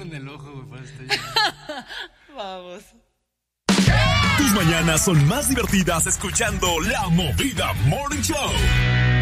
en el ojo, güey, para estar ya. Vamos. Tus mañanas son más divertidas escuchando La Movida Morning Show.